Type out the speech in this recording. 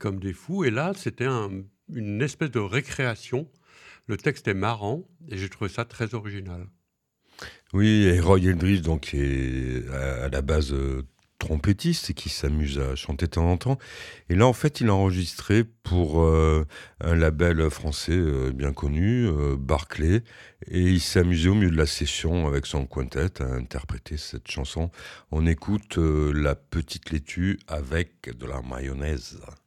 comme des fous. Et là, c'était une espèce de récréation. Le texte est marrant et j'ai trouvé ça très original. Oui, et Roy Eldridge, donc, qui est à la base trompettiste et qui s'amuse à chanter de temps en temps. Et là, en fait, il a enregistré pour un label français bien connu, Barclay, et il s'est amusé au milieu de la session avec son quintet à interpréter cette chanson. On écoute La Petite Laitue avec de la mayonnaise.